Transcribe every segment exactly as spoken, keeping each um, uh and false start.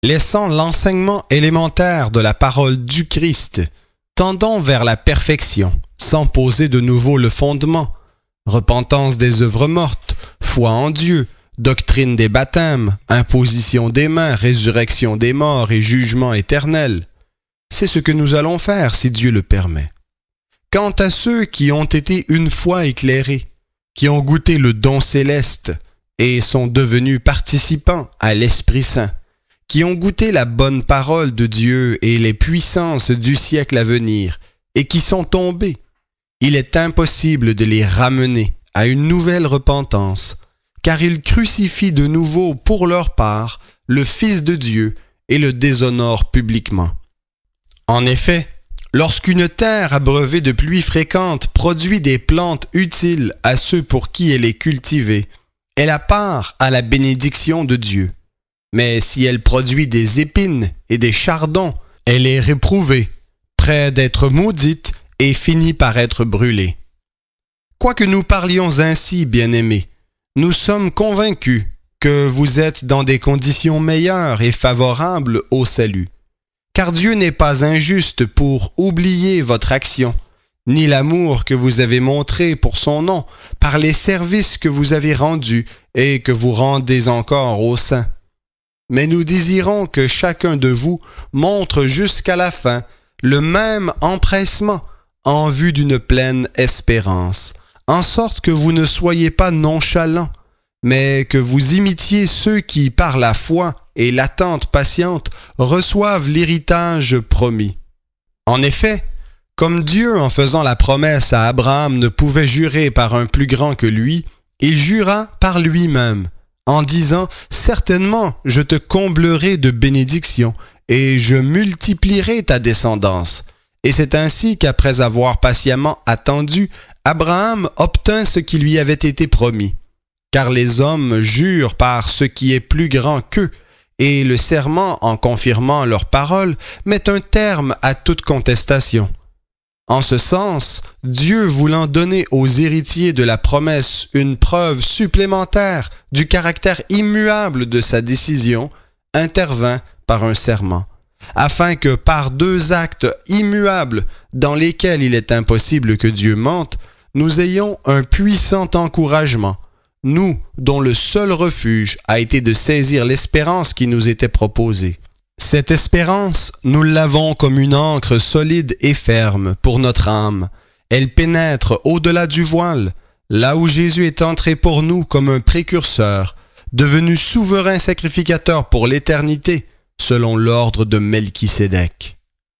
laissant l'enseignement élémentaire de la parole du Christ, tendant vers la perfection, sans poser de nouveau le fondement, repentance des œuvres mortes, foi en Dieu, doctrine des baptêmes, imposition des mains, résurrection des morts et jugement éternel. C'est ce que nous allons faire si Dieu le permet. Quant à ceux qui ont été une fois éclairés, qui ont goûté le don céleste et sont devenus participants à l'Esprit Saint, qui ont goûté la bonne parole de Dieu et les puissances du siècle à venir, et qui sont tombés, il est impossible de les ramener à une nouvelle repentance, car ils crucifient de nouveau pour leur part le Fils de Dieu et le déshonorent publiquement. En effet, lorsqu'une terre abreuvée de pluies fréquentes produit des plantes utiles à ceux pour qui elle est cultivée, elle a part à la bénédiction de Dieu. Mais si elle produit des épines et des chardons, elle est réprouvée, près d'être maudite et finit par être brûlée. Quoique nous parlions ainsi, bien-aimés, nous sommes convaincus que vous êtes dans des conditions meilleures et favorables au salut. Car Dieu n'est pas injuste pour oublier votre action, ni l'amour que vous avez montré pour son nom, par les services que vous avez rendus et que vous rendez encore aux saints. Mais nous désirons que chacun de vous montre jusqu'à la fin le même empressement en vue d'une pleine espérance, en sorte que vous ne soyez pas nonchalants, mais que vous imitiez ceux qui, par la foi et l'attente patiente, reçoivent l'héritage promis. En effet, comme Dieu, en faisant la promesse à Abraham, ne pouvait jurer par un plus grand que lui, il jura par lui-même, en disant « Certainement, je te comblerai de bénédictions, et je multiplierai ta descendance. » Et c'est ainsi qu'après avoir patiemment attendu, Abraham obtint ce qui lui avait été promis. Car les hommes jurent par ce qui est plus grand qu'eux, et le serment, en confirmant leur parole, met un terme à toute contestation. En ce sens, Dieu voulant donner aux héritiers de la promesse une preuve supplémentaire du caractère immuable de sa décision, intervint par un serment, afin que par deux actes immuables dans lesquels il est impossible que Dieu mente, nous ayons un puissant encouragement, nous dont le seul refuge a été de saisir l'espérance qui nous était proposée. Cette espérance, nous l'avons comme une ancre solide et ferme pour notre âme. Elle pénètre au-delà du voile, là où Jésus est entré pour nous comme un précurseur, devenu souverain sacrificateur pour l'éternité, selon l'ordre de Melchisédek.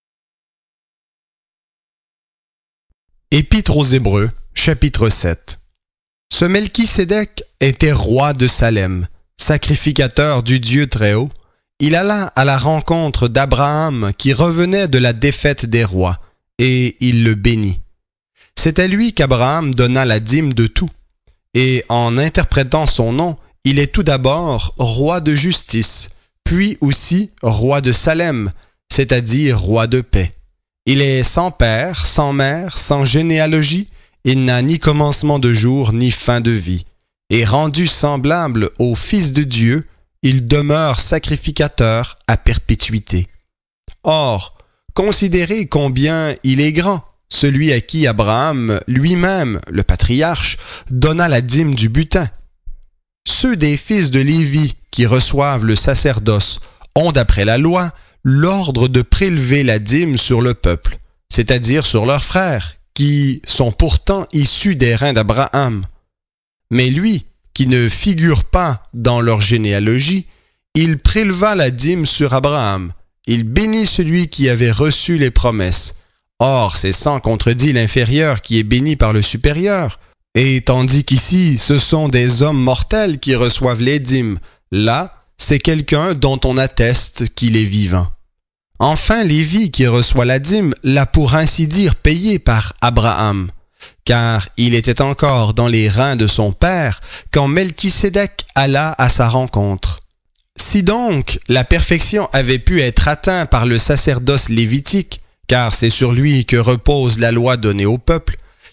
Épître aux Hébreux, chapitre sept. Ce Melchisédek était roi de Salem, sacrificateur du Dieu Très-Haut. Il alla à la rencontre d'Abraham qui revenait de la défaite des rois, et il le bénit. C'est à lui qu'Abraham donna la dîme de tout, et en interprétant son nom, il est tout d'abord roi de justice, puis aussi roi de Salem, c'est-à-dire roi de paix. Il est sans père, sans mère, sans généalogie, il n'a ni commencement de jour ni fin de vie, et rendu semblable au Fils de Dieu, il demeure sacrificateur à perpétuité. Or, considérez combien il est grand, celui à qui Abraham lui-même, le patriarche, donna la dîme du butin. Ceux des fils de Lévi qui reçoivent le sacerdoce ont, d'après la loi, l'ordre de prélever la dîme sur le peuple, c'est-à-dire sur leurs frères, qui sont pourtant issus des reins d'Abraham. Mais lui, qui ne figure pas dans leur généalogie, il préleva la dîme sur Abraham. Il bénit celui qui avait reçu les promesses. Or, c'est sans contredit l'inférieur qui est béni par le supérieur. Et tandis qu'ici, ce sont des hommes mortels qui reçoivent les dîmes, là, c'est quelqu'un dont on atteste qu'il est vivant. Enfin, Lévi qui reçoit la dîme l'a pour ainsi dire payé par Abraham, car il était encore dans les reins de son père quand Melchisédek alla à sa rencontre. Si donc la perfection avait pu être atteinte par le sacerdoce lévitique, car c'est sur lui que repose la loi donnée au peuple,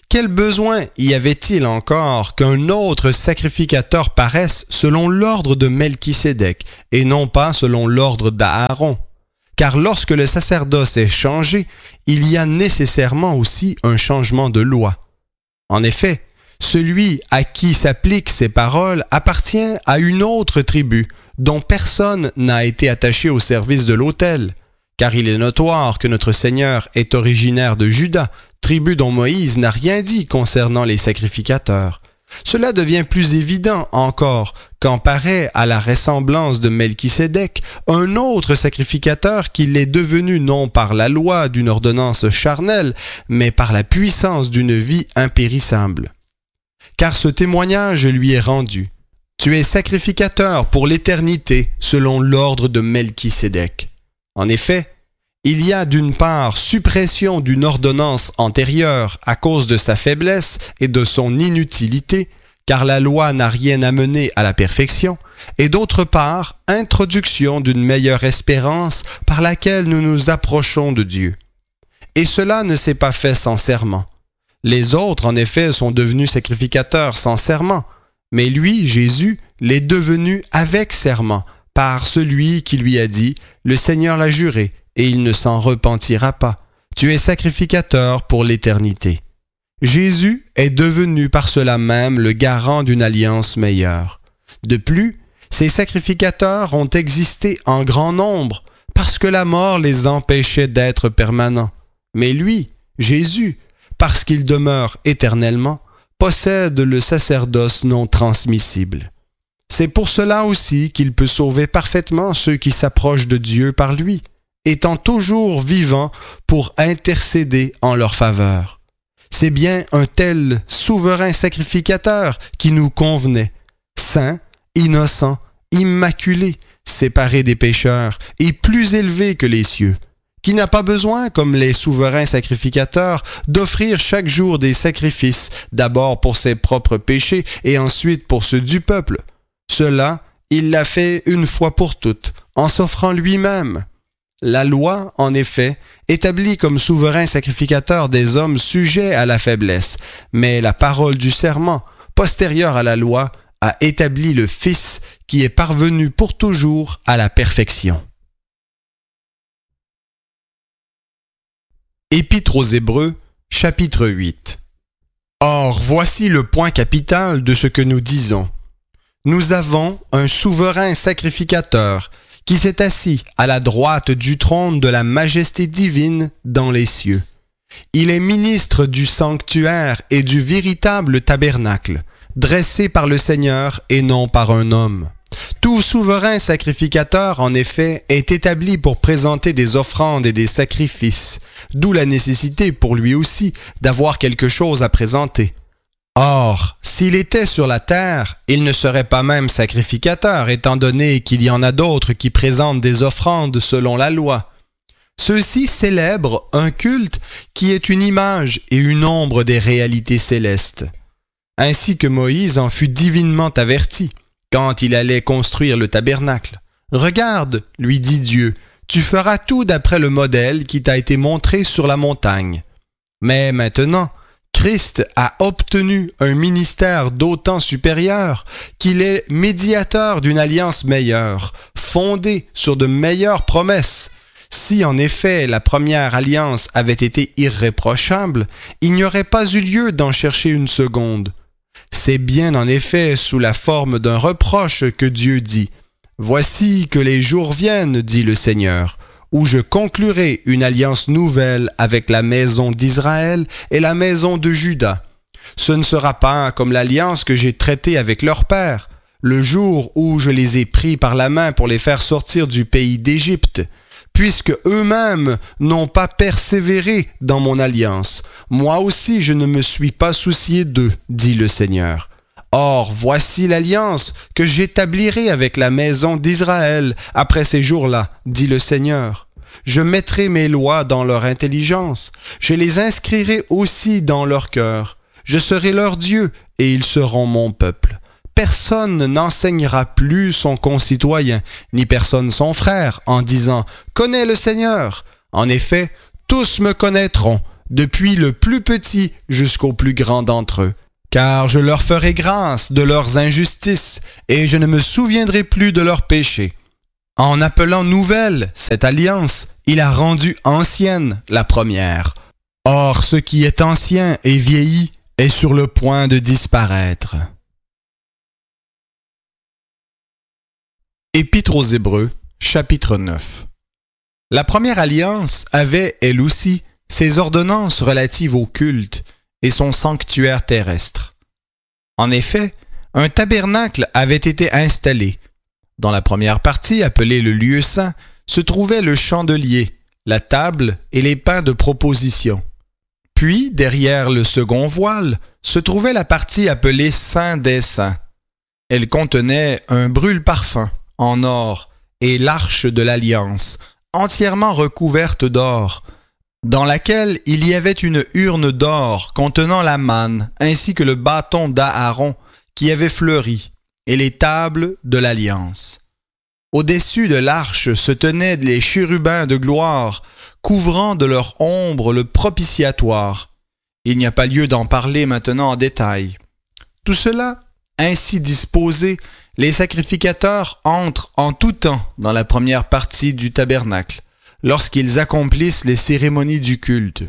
Quel besoin y avait-il encore qu'un autre sacrificateur paraisse selon l'ordre de Melchisédek et non pas selon l'ordre d'Aaron? Car lorsque le sacerdoce est changé, il y a nécessairement aussi un changement de loi. En effet, celui à qui s'appliquent ces paroles appartient à une autre tribu, dont personne n'a été attaché au service de l'autel, car il est notoire que notre Seigneur est originaire de Juda, tribu dont Moïse n'a rien dit concernant les sacrificateurs. Cela devient plus évident encore quand paraît à la ressemblance de Melchisédek un autre sacrificateur qui l'est devenu non par la loi d'une ordonnance charnelle, mais par la puissance d'une vie impérissable. Car ce témoignage lui est rendu. Tu es sacrificateur pour l'éternité selon l'ordre de Melchisédek. En effet, il y a d'une part suppression d'une ordonnance antérieure à cause de sa faiblesse et de son inutilité, car la loi n'a rien amené à la perfection, et d'autre part introduction d'une meilleure espérance par laquelle nous nous approchons de Dieu. Et cela ne s'est pas fait sans serment. Les autres, en effet, sont devenus sacrificateurs sans serment, mais lui, Jésus, l'est devenu avec serment, par celui qui lui a dit « Le Seigneur l'a juré ». Et il ne s'en repentira pas. Tu es sacrificateur pour l'éternité. Jésus est devenu par cela même le garant d'une alliance meilleure. De plus, ces sacrificateurs ont existé en grand nombre parce que la mort les empêchait d'être permanents. Mais lui, Jésus, parce qu'il demeure éternellement, possède le sacerdoce non transmissible. C'est pour cela aussi qu'il peut sauver parfaitement ceux qui s'approchent de Dieu par lui, étant toujours vivant pour intercéder en leur faveur. C'est bien un tel souverain sacrificateur qui nous convenait, saint, innocent, immaculé, séparé des pécheurs et plus élevé que les cieux, qui n'a pas besoin, comme les souverains sacrificateurs, d'offrir chaque jour des sacrifices, d'abord pour ses propres péchés et ensuite pour ceux du peuple. Cela, il l'a fait une fois pour toutes, en s'offrant lui-même. La loi, en effet, établit comme souverain sacrificateur des hommes sujets à la faiblesse, mais la parole du serment, postérieure à la loi, a établi le Fils qui est parvenu pour toujours à la perfection. Épître aux Hébreux, chapitre huit. Or, voici le point capital de ce que nous disons. Nous avons un souverain sacrificateur qui s'est assis à la droite du trône de la majesté divine dans les cieux. Il est ministre du sanctuaire et du véritable tabernacle, dressé par le Seigneur et non par un homme. Tout souverain sacrificateur, en effet, est établi pour présenter des offrandes et des sacrifices, d'où la nécessité pour lui aussi d'avoir quelque chose à présenter. Or, s'il était sur la terre, il ne serait pas même sacrificateur, étant donné qu'il y en a d'autres qui présentent des offrandes selon la loi. Ceux-ci célèbrent un culte qui est une image et une ombre des réalités célestes. Ainsi que Moïse en fut divinement averti, quand il allait construire le tabernacle. « Regarde, lui dit Dieu, tu feras tout d'après le modèle qui t'a été montré sur la montagne. » Mais maintenant, Christ a obtenu un ministère d'autant supérieur qu'il est médiateur d'une alliance meilleure, fondée sur de meilleures promesses. Si en effet la première alliance avait été irréprochable, il n'y aurait pas eu lieu d'en chercher une seconde. C'est bien en effet sous la forme d'un reproche que Dieu dit « Voici que les jours viennent, dit le Seigneur, où je conclurai une alliance nouvelle avec la maison d'Israël et la maison de Juda. Ce ne sera pas comme l'alliance que j'ai traitée avec leur père, le jour où je les ai pris par la main pour les faire sortir du pays d'Égypte, puisque eux-mêmes n'ont pas persévéré dans mon alliance. Moi aussi je ne me suis pas soucié d'eux, dit le Seigneur. Or, voici l'alliance que j'établirai avec la maison d'Israël après ces jours-là, dit le Seigneur. Je mettrai mes lois dans leur intelligence, je les inscrirai aussi dans leur cœur. Je serai leur Dieu et ils seront mon peuple. Personne n'enseignera plus son concitoyen, ni personne son frère, en disant « Connais le Seigneur ». En effet, tous me connaîtront, depuis le plus petit jusqu'au plus grand d'entre eux. Car je leur ferai grâce de leurs injustices, et je ne me souviendrai plus de leurs péchés. En appelant nouvelle cette alliance, il a rendu ancienne la première. Or, ce qui est ancien et vieilli est sur le point de disparaître. Épître aux Hébreux, chapitre neuf. La première alliance avait, elle aussi, ses ordonnances relatives au culte et son sanctuaire terrestre. En effet, un tabernacle avait été installé. Dans la première partie, appelée le lieu saint, se trouvait le chandelier, la table et les pains de proposition. Puis, derrière le second voile, se trouvait la partie appelée Saint des Saints. Elle contenait un brûle-parfum en or et l'arche de l'Alliance, entièrement recouverte d'or, dans laquelle il y avait une urne d'or contenant la manne, ainsi que le bâton d'Aaron qui avait fleuri, et les tables de l'Alliance. Au-dessus de l'arche se tenaient les chérubins de gloire, couvrant de leur ombre le propitiatoire. Il n'y a pas lieu d'en parler maintenant en détail. Tout cela, ainsi disposé, les sacrificateurs entrent en tout temps dans la première partie du tabernacle, lorsqu'ils accomplissent les cérémonies du culte.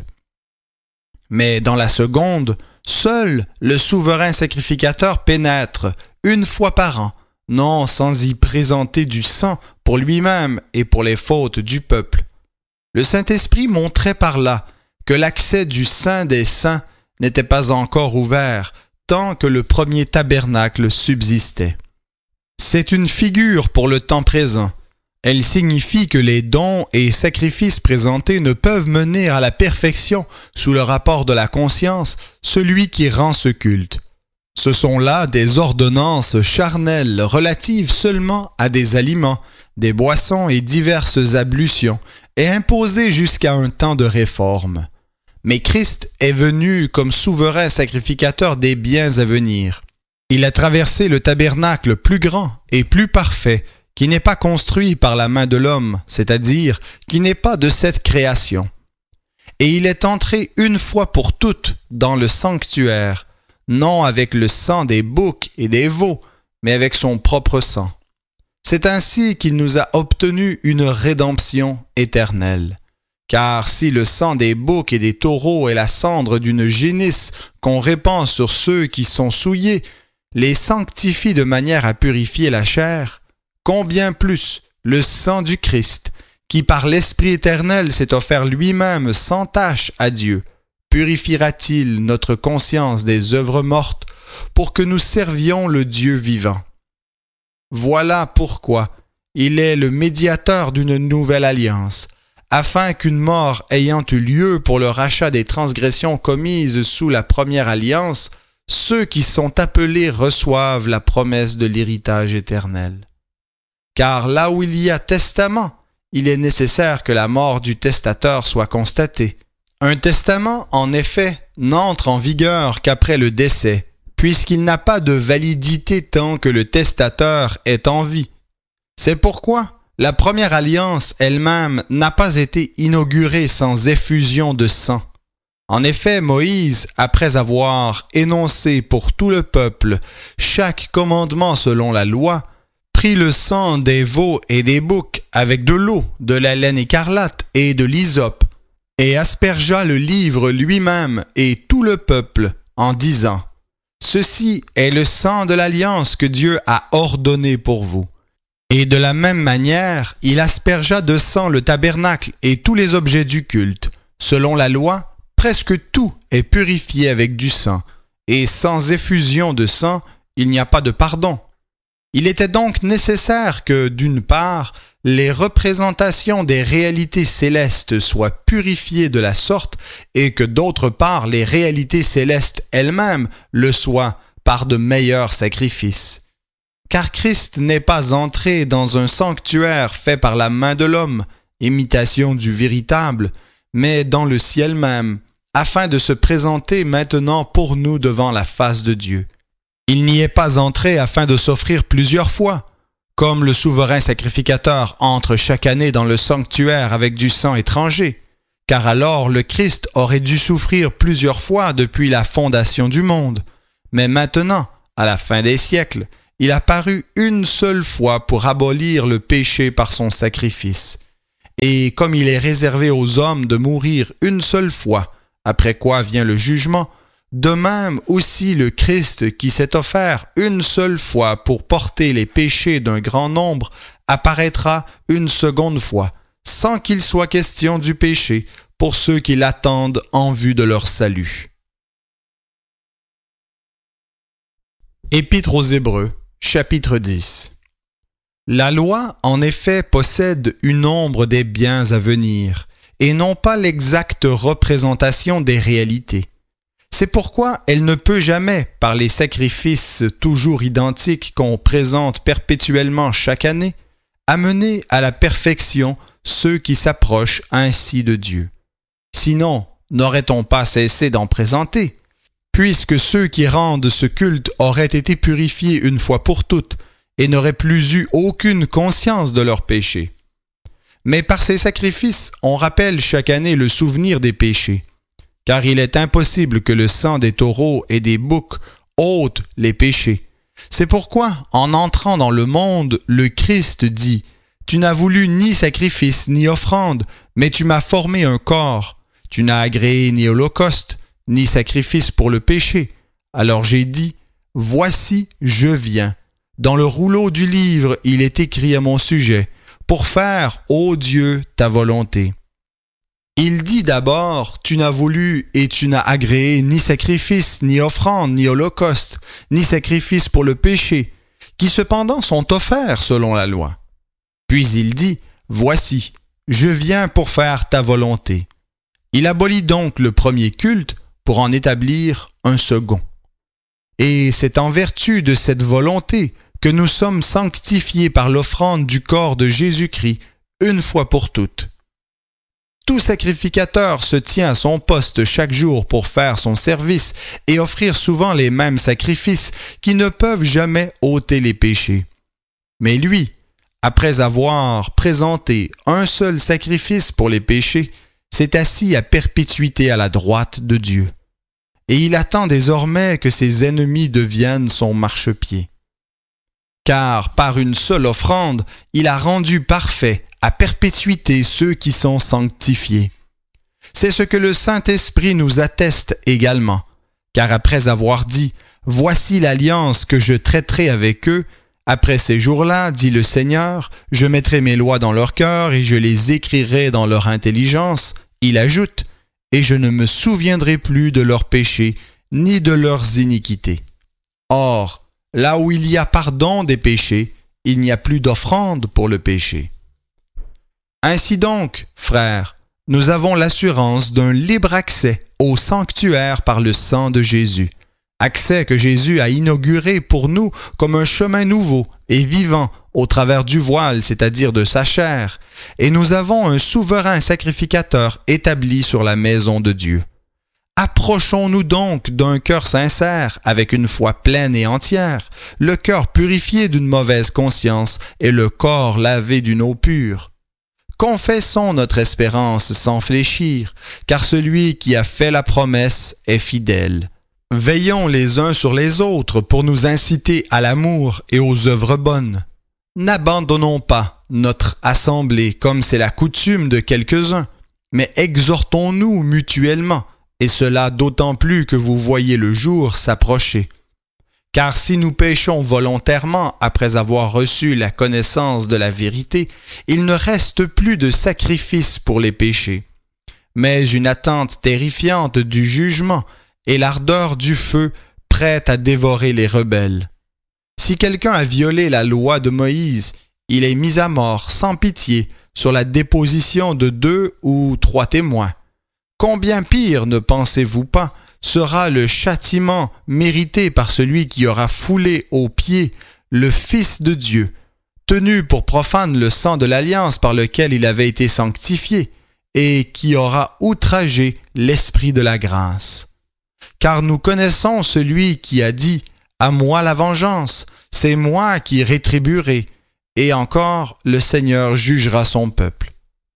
Mais dans la seconde, seul le souverain sacrificateur pénètre une fois par an, non sans y présenter du sang pour lui-même et pour les fautes du peuple. Le Saint-Esprit montrait par là que l'accès du Saint des Saints n'était pas encore ouvert tant que le premier tabernacle subsistait. C'est une figure pour le temps présent. Elle signifie que les dons et sacrifices présentés ne peuvent mener à la perfection sous le rapport de la conscience celui qui rend ce culte. Ce sont là des ordonnances charnelles relatives seulement à des aliments, des boissons et diverses ablutions, et imposées jusqu'à un temps de réforme. Mais Christ est venu comme souverain sacrificateur des biens à venir. Il a traversé le tabernacle plus grand et plus parfait, qui n'est pas construit par la main de l'homme, c'est-à-dire qui n'est pas de cette création. Et il est entré une fois pour toutes dans le sanctuaire, non avec le sang des boucs et des veaux, mais avec son propre sang. C'est ainsi qu'il nous a obtenu une rédemption éternelle. Car si le sang des boucs et des taureaux est la cendre d'une génisse qu'on répand sur ceux qui sont souillés, les sanctifie de manière à purifier la chair, combien plus le sang du Christ, qui par l'Esprit éternel s'est offert lui-même sans tache à Dieu, purifiera-t-il notre conscience des œuvres mortes pour que nous servions le Dieu vivant. Voilà pourquoi il est le médiateur d'une nouvelle alliance, afin qu'une mort ayant eu lieu pour le rachat des transgressions commises sous la première alliance, ceux qui sont appelés reçoivent la promesse de l'héritage éternel. Car là où il y a testament, il est nécessaire que la mort du testateur soit constatée. Un testament, en effet, n'entre en vigueur qu'après le décès, puisqu'il n'a pas de validité tant que le testateur est en vie. C'est pourquoi la première alliance elle-même n'a pas été inaugurée sans effusion de sang. En effet, Moïse, après avoir énoncé pour tout le peuple chaque commandement selon la loi, prit le sang des veaux et des boucs avec de l'eau, de la laine écarlate et de l'hysope, et aspergea le livre lui-même et tout le peuple, en disant « Ceci est le sang de l'alliance que Dieu a ordonné pour vous. » Et de la même manière, il aspergea de sang le tabernacle et tous les objets du culte. Selon la loi, presque tout est purifié avec du sang, et sans effusion de sang, il n'y a pas de pardon. Il était donc nécessaire que, d'une part, les représentations des réalités célestes soient purifiées de la sorte et que, d'autre part, les réalités célestes elles-mêmes le soient par de meilleurs sacrifices. Car Christ n'est pas entré dans un sanctuaire fait par la main de l'homme, imitation du véritable, mais dans le ciel même, afin de se présenter maintenant pour nous devant la face de Dieu. Il n'y est pas entré afin de s'offrir plusieurs fois, comme le souverain sacrificateur entre chaque année dans le sanctuaire avec du sang étranger, car alors le Christ aurait dû souffrir plusieurs fois depuis la fondation du monde. Mais maintenant, à la fin des siècles, il a paru une seule fois pour abolir le péché par son sacrifice. Et comme il est réservé aux hommes de mourir une seule fois, après quoi vient le jugement, de même aussi le Christ qui s'est offert une seule fois pour porter les péchés d'un grand nombre apparaîtra une seconde fois, sans qu'il soit question du péché pour ceux qui l'attendent en vue de leur salut. Épître aux Hébreux, chapitre dix. La loi, en effet, possède une ombre des biens à venir, et non pas l'exacte représentation des réalités. C'est pourquoi elle ne peut jamais, par les sacrifices toujours identiques qu'on présente perpétuellement chaque année, amener à la perfection ceux qui s'approchent ainsi de Dieu. Sinon, n'aurait-on pas cessé d'en présenter, puisque ceux qui rendent ce culte auraient été purifiés une fois pour toutes et n'auraient plus eu aucune conscience de leurs péchés. Mais par ces sacrifices, on rappelle chaque année le souvenir des péchés, car il est impossible que le sang des taureaux et des boucs ôte les péchés. C'est pourquoi, en entrant dans le monde, le Christ dit « Tu n'as voulu ni sacrifice ni offrande, mais tu m'as formé un corps. Tu n'as agréé ni holocauste, ni sacrifice pour le péché. Alors j'ai dit « Voici, je viens. » Dans le rouleau du livre, il est écrit à mon sujet, pour faire, ô Dieu, ta volonté. Il dit d'abord, tu n'as voulu et tu n'as agréé ni sacrifice, ni offrande, ni holocauste, ni sacrifice pour le péché, qui cependant sont offerts selon la loi. Puis il dit, voici, je viens pour faire ta volonté. Il abolit donc le premier culte pour en établir un second. Et c'est en vertu de cette volonté que nous sommes sanctifiés par l'offrande du corps de Jésus-Christ une fois pour toutes. Tout sacrificateur se tient à son poste chaque jour pour faire son service et offrir souvent les mêmes sacrifices qui ne peuvent jamais ôter les péchés. Mais lui, après avoir présenté un seul sacrifice pour les péchés, s'est assis à perpétuité à la droite de Dieu. Et il attend désormais que ses ennemis deviennent son marchepied. Car par une seule offrande, il a rendu parfait à perpétuité ceux qui sont sanctifiés. C'est ce que le Saint-Esprit nous atteste également, car après avoir dit « Voici l'alliance que je traiterai avec eux », après ces jours-là, dit le Seigneur, je mettrai mes lois dans leur cœur et je les écrirai dans leur intelligence, il ajoute « Et je ne me souviendrai plus de leurs péchés, ni de leurs iniquités. » Or, là où il y a pardon des péchés, il n'y a plus d'offrande pour le péché. Ainsi donc, frères, nous avons l'assurance d'un libre accès au sanctuaire par le sang de Jésus, accès que Jésus a inauguré pour nous comme un chemin nouveau et vivant au travers du voile, c'est-à-dire de sa chair, et nous avons un souverain sacrificateur établi sur la maison de Dieu. Approchons-nous donc d'un cœur sincère, avec une foi pleine et entière, le cœur purifié d'une mauvaise conscience et le corps lavé d'une eau pure. Confessons notre espérance sans fléchir, car celui qui a fait la promesse est fidèle. Veillons les uns sur les autres pour nous inciter à l'amour et aux œuvres bonnes. N'abandonnons pas notre assemblée comme c'est la coutume de quelques-uns, mais exhortons-nous mutuellement, et cela d'autant plus que vous voyez le jour s'approcher. Car si nous péchons volontairement après avoir reçu la connaissance de la vérité, il ne reste plus de sacrifice pour les péchés, mais une attente terrifiante du jugement et l'ardeur du feu prête à dévorer les rebelles. Si quelqu'un a violé la loi de Moïse, il est mis à mort sans pitié sur la déposition de deux ou trois témoins. Combien pire, ne pensez-vous pas, sera le châtiment mérité par celui qui aura foulé aux pieds le Fils de Dieu, tenu pour profane le sang de l'alliance par lequel il avait été sanctifié, et qui aura outragé l'Esprit de la grâce. Car nous connaissons celui qui a dit « À moi la vengeance, c'est moi qui rétribuerai », et encore le Seigneur jugera son peuple.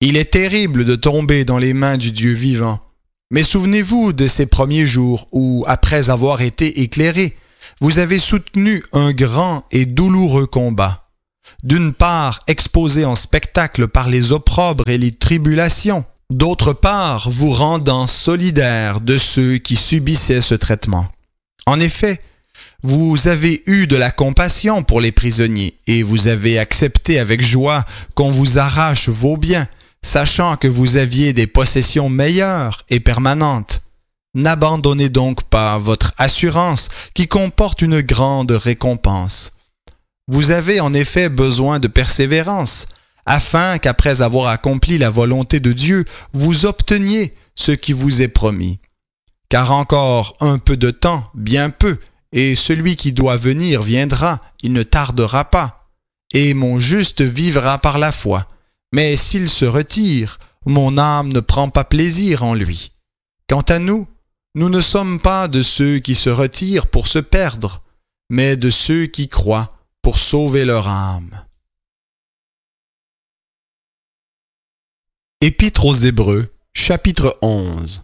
Il est terrible de tomber dans les mains du Dieu vivant. Mais souvenez-vous de ces premiers jours où, après avoir été éclairés, vous avez soutenu un grand et douloureux combat. D'une part, exposé en spectacle par les opprobres et les tribulations, d'autre part, vous rendant solidaire de ceux qui subissaient ce traitement. En effet, vous avez eu de la compassion pour les prisonniers et vous avez accepté avec joie qu'on vous arrache vos biens, sachant que vous aviez des possessions meilleures et permanentes. N'abandonnez donc pas votre assurance qui comporte une grande récompense. Vous avez en effet besoin de persévérance, afin qu'après avoir accompli la volonté de Dieu, vous obteniez ce qui vous est promis. Car encore un peu de temps, bien peu, et celui qui doit venir viendra, il ne tardera pas. Et mon juste vivra par la foi. Mais s'il se retire, mon âme ne prend pas plaisir en lui. Quant à nous, nous ne sommes pas de ceux qui se retirent pour se perdre, mais de ceux qui croient pour sauver leur âme. Épître aux Hébreux, chapitre onze.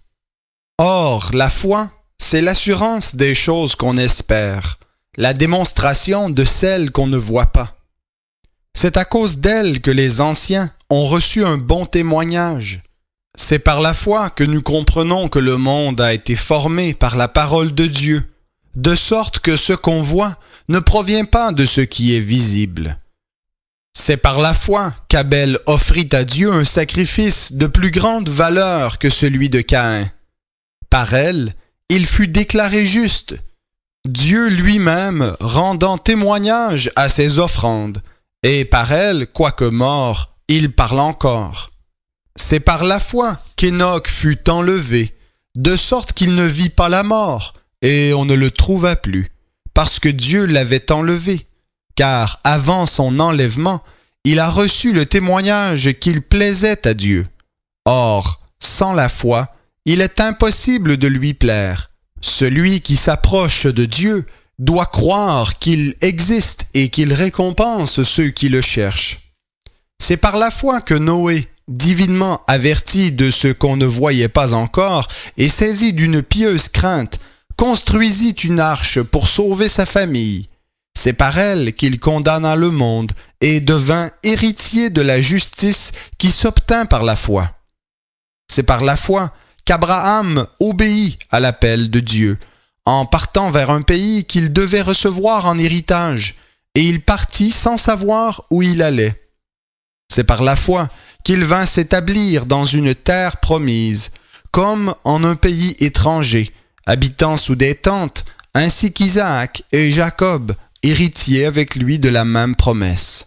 Or, la foi, c'est l'assurance des choses qu'on espère, la démonstration de celles qu'on ne voit pas. C'est à cause d'elle que les anciens ont reçu un bon témoignage. C'est par la foi que nous comprenons que le monde a été formé par la parole de Dieu, de sorte que ce qu'on voit ne provient pas de ce qui est visible. C'est par la foi qu'Abel offrit à Dieu un sacrifice de plus grande valeur que celui de Caïn. Par elle, il fut déclaré juste, Dieu lui-même rendant témoignage à ses offrandes, et par elle, quoique mort, il parle encore. C'est par la foi qu'Énoch fut enlevé, de sorte qu'il ne vit pas la mort, et on ne le trouva plus, parce que Dieu l'avait enlevé. Car avant son enlèvement, il a reçu le témoignage qu'il plaisait à Dieu. Or, sans la foi, il est impossible de lui plaire. Celui qui s'approche de Dieu doit croire qu'il existe et qu'il récompense ceux qui le cherchent. C'est par la foi que Noé, divinement averti de ce qu'on ne voyait pas encore et saisi d'une pieuse crainte, construisit une arche pour sauver sa famille. C'est par elle qu'il condamna le monde et devint héritier de la justice qui s'obtint par la foi. C'est par la foi qu'Abraham obéit à l'appel de Dieu, en partant vers un pays qu'il devait recevoir en héritage, et il partit sans savoir où il allait. C'est par la foi qu'il vint s'établir dans une terre promise, comme en un pays étranger, habitant sous des tentes, ainsi qu'Isaac et Jacob, héritiers avec lui de la même promesse.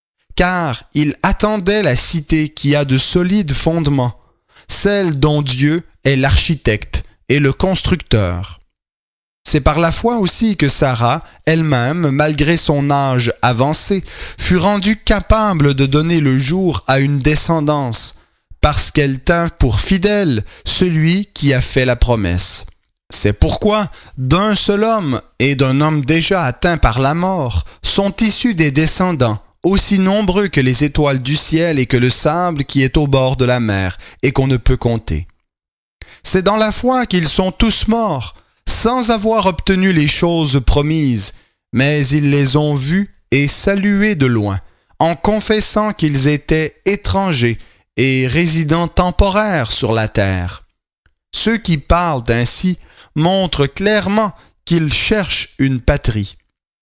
Car il attendait la cité qui a de solides fondements, celle dont Dieu est l'architecte et le constructeur. C'est par la foi aussi que Sarah, elle-même, malgré son âge avancé, fut rendue capable de donner le jour à une descendance, parce qu'elle tint pour fidèle celui qui a fait la promesse. C'est pourquoi, d'un seul homme et d'un homme déjà atteint par la mort, sont issus des descendants, aussi nombreux que les étoiles du ciel et que le sable qui est au bord de la mer, et qu'on ne peut compter. C'est dans la foi qu'ils sont tous morts, sans avoir obtenu les choses promises, mais ils les ont vues et saluées de loin, en confessant qu'ils étaient étrangers et résidents temporaires sur la terre. Ceux qui parlent ainsi montrent clairement qu'ils cherchent une patrie.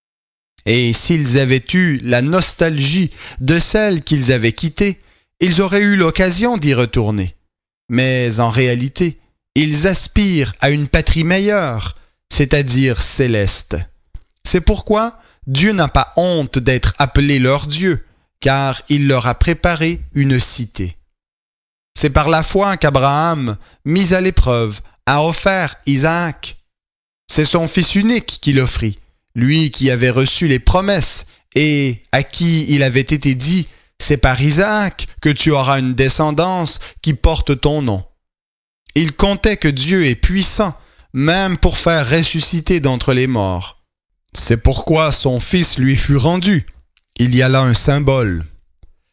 Et s'ils avaient eu la nostalgie de celle qu'ils avaient quittée, ils auraient eu l'occasion d'y retourner. Mais en réalité, ils aspirent à une patrie meilleure, c'est-à-dire céleste. C'est pourquoi Dieu n'a pas honte d'être appelé leur Dieu, car il leur a préparé une cité. C'est par la foi qu'Abraham, mis à l'épreuve, a offert Isaac. C'est son fils unique qu'il offrit, lui qui avait reçu les promesses et à qui il avait été dit « C'est par Isaac que tu auras une descendance qui porte ton nom ». Il comptait que Dieu est puissant, même pour faire ressusciter d'entre les morts. C'est pourquoi son fils lui fut rendu. Il y a là un symbole.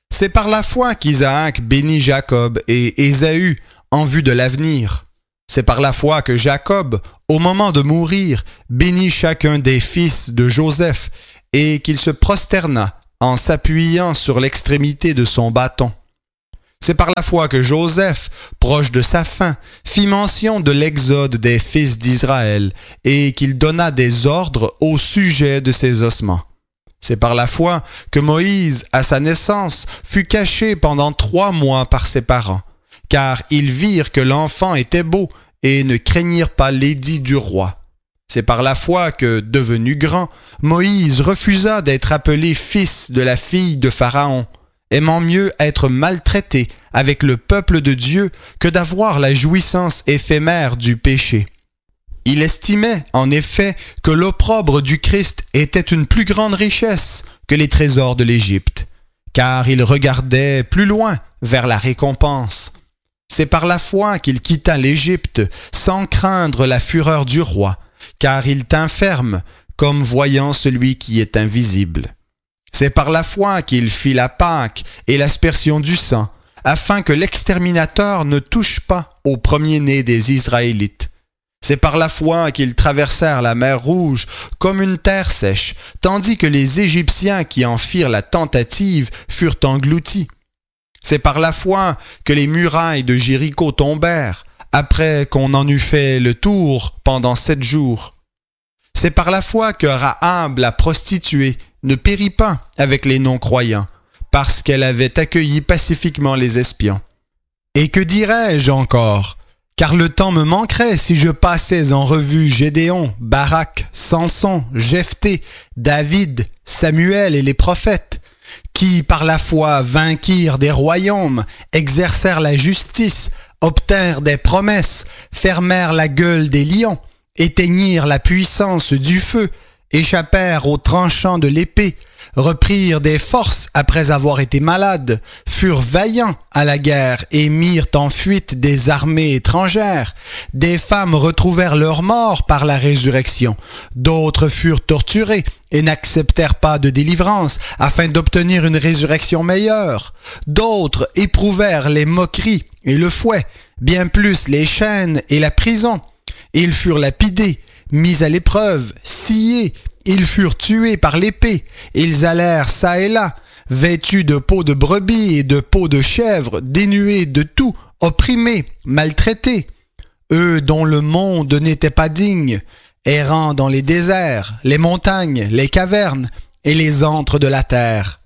C'est par la foi qu'Isaac bénit Jacob et Ésaü en vue de l'avenir. C'est par la foi que Jacob, au moment de mourir, bénit chacun des fils de Joseph et qu'il se prosterna en s'appuyant sur l'extrémité de son bâton. C'est par la foi que Joseph, proche de sa fin, fit mention de l'exode des fils d'Israël et qu'il donna des ordres au sujet de ses ossements. C'est par la foi que Moïse, à sa naissance, fut caché pendant trois mois par ses parents, car ils virent que l'enfant était beau et ne craignirent pas l'édit du roi. C'est par la foi que, devenu grand, Moïse refusa d'être appelé fils de la fille de Pharaon, aimant mieux être maltraité avec le peuple de Dieu que d'avoir la jouissance éphémère du péché. Il estimait, en effet, que l'opprobre du Christ était une plus grande richesse que les trésors de l'Égypte, car il regardait plus loin vers la récompense. C'est par la foi qu'il quitta l'Égypte sans craindre la fureur du roi, car il tint ferme, comme voyant celui qui est invisible. C'est par la foi qu'il fit la Pâque et l'aspersion du sang, afin que l'exterminateur ne touche pas au premier-né des Israélites. C'est par la foi qu'ils traversèrent la mer Rouge comme une terre sèche, tandis que les Égyptiens qui en firent la tentative furent engloutis. C'est par la foi que les murailles de Jéricho tombèrent, après qu'on en eut fait le tour pendant sept jours. C'est par la foi que Rahab, la prostituée, ne périt pas avec les non-croyants, parce qu'elle avait accueilli pacifiquement les espions. Et que dirais-je encore ? Car le temps me manquerait si je passais en revue Gédéon, Barak, Samson, Jephthé, David, Samuel et les prophètes, qui par la foi vainquirent des royaumes, exercèrent la justice, obtinrent des promesses, fermèrent la gueule des lions, éteignirent la puissance du feu, échappèrent aux tranchants de l'épée, reprirent des forces après avoir été malades, furent vaillants à la guerre et mirent en fuite des armées étrangères. Des femmes retrouvèrent leur mort par la résurrection. D'autres furent torturées et n'acceptèrent pas de délivrance afin d'obtenir une résurrection meilleure. D'autres éprouvèrent les moqueries et le fouet, bien plus les chaînes et la prison. Ils furent lapidés, mis à l'épreuve, sciés. Ils furent tués par l'épée, ils allèrent çà et là, vêtus de peaux de brebis et de peaux de chèvre, dénués de tout, opprimés, maltraités. Eux dont le monde n'était pas digne, errant dans les déserts, les montagnes, les cavernes et les antres de la terre.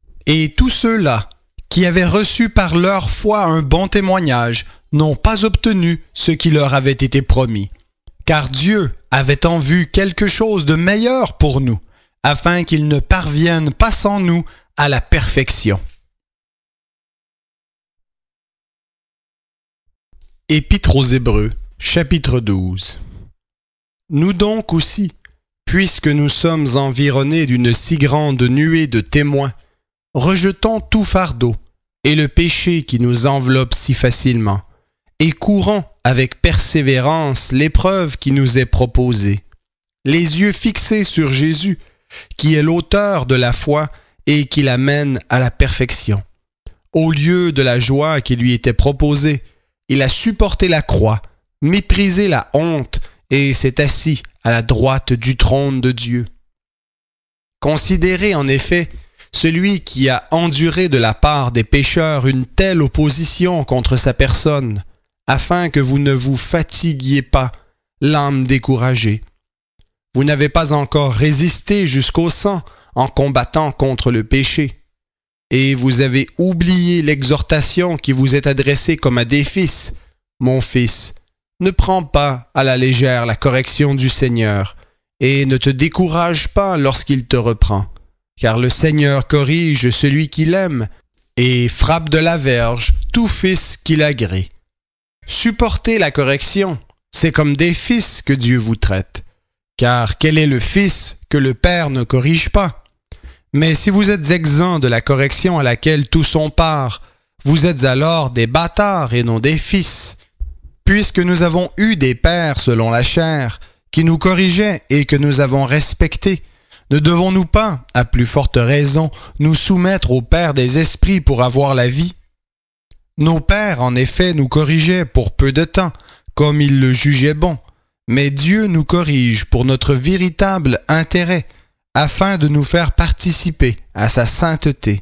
Et tous ceux-là, qui avaient reçu par leur foi un bon témoignage, n'ont pas obtenu ce qui leur avait été promis. Car Dieu avait en vue quelque chose de meilleur pour nous, afin qu'ils ne parviennent pas sans nous à la perfection. Épître aux Hébreux, chapitre douze. Nous donc aussi, puisque nous sommes environnés d'une si grande nuée de témoins, rejetons tout fardeau et le péché qui nous enveloppe si facilement, et courons avec persévérance l'épreuve qui nous est proposée, les yeux fixés sur Jésus, qui est l'auteur de la foi et qui l'amène à la perfection. Au lieu de la joie qui lui était proposée, il a supporté la croix, méprisé la honte et s'est assis à la droite du trône de Dieu. Considérez en effet celui qui a enduré de la part des pécheurs une telle opposition contre sa personne, afin que vous ne vous fatiguiez pas, l'âme découragée. Vous n'avez pas encore résisté jusqu'au sang en combattant contre le péché. Et vous avez oublié l'exhortation qui vous est adressée comme à des fils. Mon fils, ne prends pas à la légère la correction du Seigneur, et ne te décourage pas lorsqu'il te reprend, car le Seigneur corrige celui qu'il aime, et frappe de la verge tout fils qu'il agrée. Supportez la correction, c'est comme des fils que Dieu vous traite. Car quel est le fils que le Père ne corrige pas? Mais si vous êtes exempts de la correction à laquelle tous ont part, vous êtes alors des bâtards et non des fils. Puisque nous avons eu des pères selon la chair, qui nous corrigeaient et que nous avons respectés, Ne devons-nous pas, à plus forte raison, nous soumettre au Père des esprits pour avoir la vie? Nos pères, en effet, nous corrigeaient pour peu de temps, comme ils le jugeaient bon, mais Dieu nous corrige pour notre véritable intérêt, afin de nous faire participer à sa sainteté.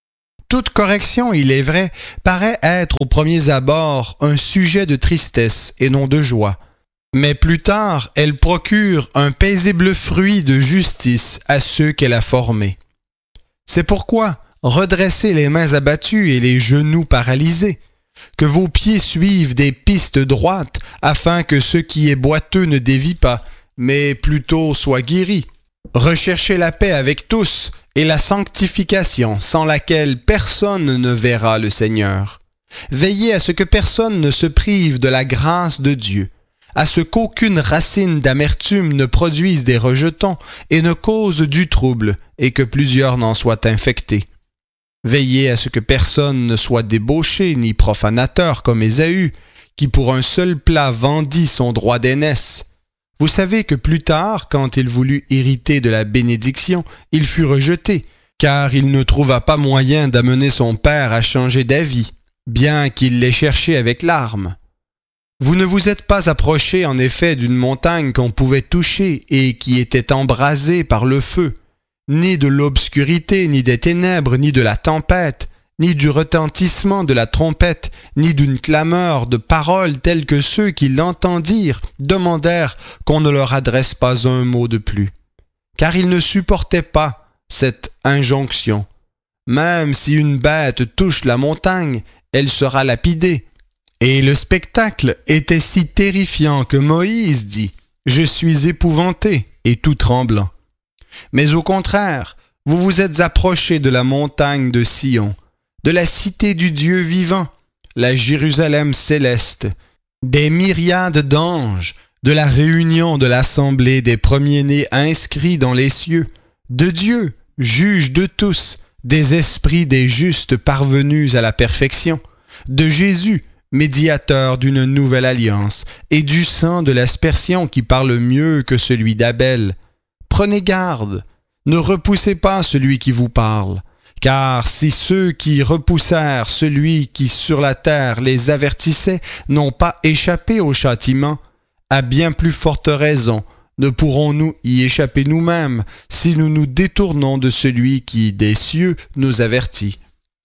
Toute correction, il est vrai, paraît être aux premiers abords un sujet de tristesse et non de joie, mais plus tard, elle procure un paisible fruit de justice à ceux qu'elle a formés. C'est pourquoi, redressez les mains abattues et les genoux paralysés, que vos pieds suivent des pistes droites, afin que ce qui est boiteux ne dévie pas, mais plutôt soit guéri. Recherchez la paix avec tous et la sanctification sans laquelle personne ne verra le Seigneur. Veillez à ce que personne ne se prive de la grâce de Dieu, à ce qu'aucune racine d'amertume ne produise des rejetons et ne cause du trouble et que plusieurs n'en soient infectés. Veillez à ce que personne ne soit débauché ni profanateur comme Ésaü, qui pour un seul plat vendit son droit d'aînesse. Vous savez que plus tard, quand il voulut hériter de la bénédiction, il fut rejeté, car il ne trouva pas moyen d'amener son père à changer d'avis, bien qu'il l'ait cherché avec larmes. Vous ne vous êtes pas approché en effet d'une montagne qu'on pouvait toucher et qui était embrasée par le feu, ni de l'obscurité, ni des ténèbres, ni de la tempête, ni du retentissement de la trompette, ni d'une clameur de paroles telles que ceux qui l'entendirent demandèrent qu'on ne leur adresse pas un mot de plus. Car ils ne supportaient pas cette injonction. Même si une bête touche la montagne, elle sera lapidée. Et le spectacle était si terrifiant que Moïse dit « Je suis épouvanté et tout tremblant ». Mais au contraire, vous vous êtes approchés de la montagne de Sion, de la cité du Dieu vivant, la Jérusalem céleste, des myriades d'anges, de la réunion de l'assemblée des premiers-nés inscrits dans les cieux, de Dieu, juge de tous, des esprits des justes parvenus à la perfection, de Jésus, médiateur d'une nouvelle alliance, et du sang de l'aspersion qui parle mieux que celui d'Abel. Prenez garde, ne repoussez pas celui qui vous parle, car si ceux qui repoussèrent celui qui sur la terre les avertissait n'ont pas échappé au châtiment, à bien plus forte raison ne pourrons-nous y échapper nous-mêmes si nous nous détournons de celui qui, des cieux, nous avertit.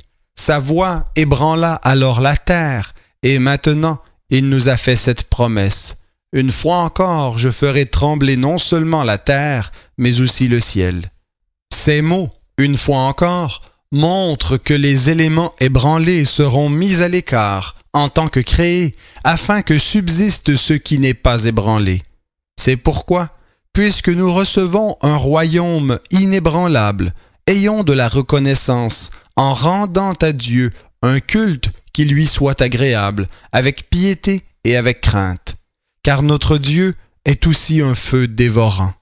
Sa voix ébranla alors la terre, et maintenant il nous a fait cette promesse. Une fois encore, je ferai trembler non seulement la terre, mais aussi le ciel. Ces mots, une fois encore, montrent que les éléments ébranlés seront mis à l'écart en tant que créés, afin que subsiste ce qui n'est pas ébranlé. C'est pourquoi, puisque nous recevons un royaume inébranlable, ayons de la reconnaissance en rendant à Dieu un culte qui lui soit agréable, avec piété et avec crainte, car notre Dieu est aussi un feu dévorant.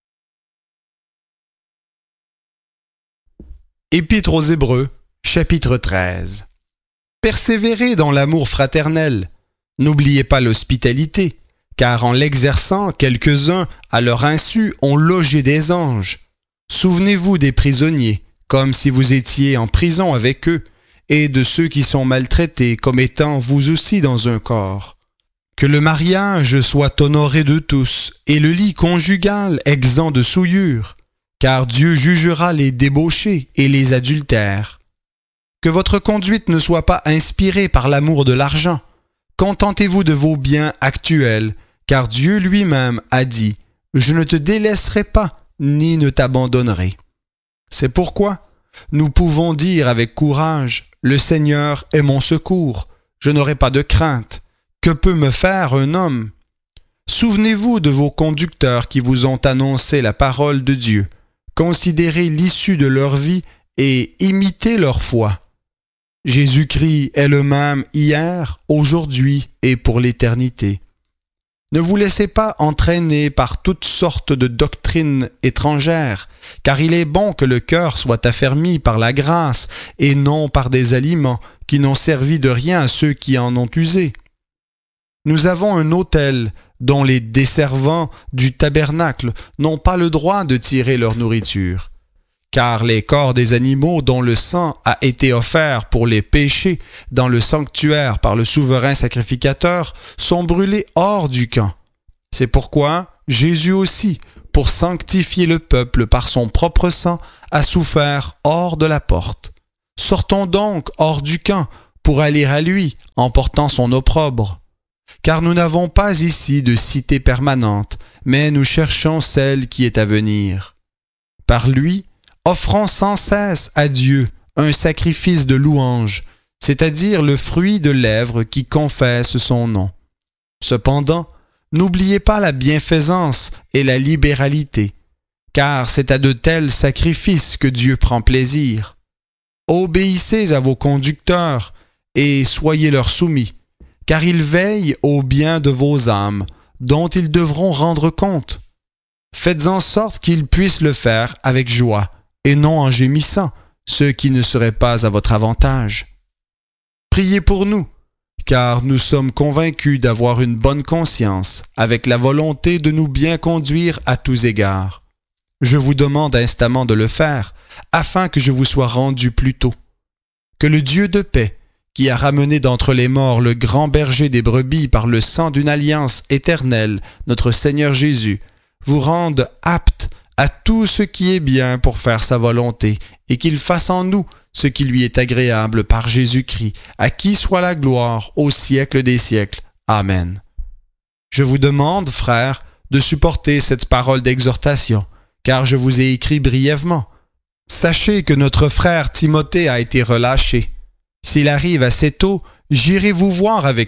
Épître aux Hébreux, chapitre treize. Persévérez dans l'amour fraternel. N'oubliez pas l'hospitalité, car en l'exerçant, quelques-uns, à leur insu, ont logé des anges. Souvenez-vous des prisonniers, comme si vous étiez en prison avec eux, et de ceux qui sont maltraités, comme étant vous aussi dans un corps. Que le mariage soit honoré de tous, et le lit conjugal exempt de souillure, car Dieu jugera les débauchés et les adultères. Que votre conduite ne soit pas inspirée par l'amour de l'argent. Contentez-vous de vos biens actuels, car Dieu lui-même a dit « Je ne te délaisserai pas, ni ne t'abandonnerai ». C'est pourquoi nous pouvons dire avec courage « Le Seigneur est mon secours, je n'aurai pas de crainte. Que peut me faire un homme ?» Souvenez-vous de vos conducteurs qui vous ont annoncé la parole de Dieu. Considérez l'issue de leur vie et imitez leur foi. Jésus-Christ est le même hier, aujourd'hui et pour l'éternité. Ne vous laissez pas entraîner par toutes sortes de doctrines étrangères, car il est bon que le cœur soit affermi par la grâce et non par des aliments qui n'ont servi de rien à ceux qui en ont usé. Nous avons un autel dont les desservants du tabernacle n'ont pas le droit de tirer leur nourriture. Car les corps des animaux dont le sang a été offert pour les péchés dans le sanctuaire par le souverain sacrificateur sont brûlés hors du camp. C'est pourquoi Jésus aussi, pour sanctifier le peuple par son propre sang, a souffert hors de la porte. Sortons donc hors du camp pour aller à lui en portant son opprobre. Car nous n'avons pas ici de cité permanente, mais nous cherchons celle qui est à venir. Par lui, offrons sans cesse à Dieu un sacrifice de louange, c'est-à-dire le fruit de lèvres qui confessent son nom. Cependant, n'oubliez pas la bienfaisance et la libéralité, car c'est à de tels sacrifices que Dieu prend plaisir. Obéissez à vos conducteurs et soyez leur soumis, car ils veillent au bien de vos âmes, dont ils devront rendre compte. Faites en sorte qu'ils puissent le faire avec joie, et non en gémissant, ce qui ne serait pas à votre avantage. Priez pour nous, car nous sommes convaincus d'avoir une bonne conscience, avec la volonté de nous bien conduire à tous égards. Je vous demande instamment de le faire, afin que je vous sois rendu plus tôt. Que le Dieu de paix, qui a ramené d'entre les morts le grand berger des brebis par le sang d'une alliance éternelle, notre Seigneur Jésus, vous rende apte à tout ce qui est bien pour faire sa volonté, et qu'il fasse en nous ce qui lui est agréable par Jésus-Christ, à qui soit la gloire au siècle des siècles. Amen. Je vous demande, frères, de supporter cette parole d'exhortation, car je vous ai écrit brièvement. Sachez que notre frère Timothée a été relâché. S'il arrive assez tôt, j'irai vous voir avec